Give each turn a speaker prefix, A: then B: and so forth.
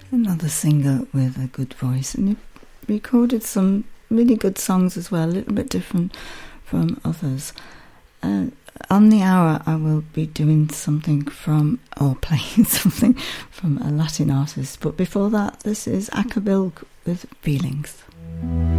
A: Another singer with a good voice, and he recorded some really good songs as well, a little bit different from others. On the hour I will be doing something from, or playing something from a Latin artist, but before that this is Acabil with Feelings.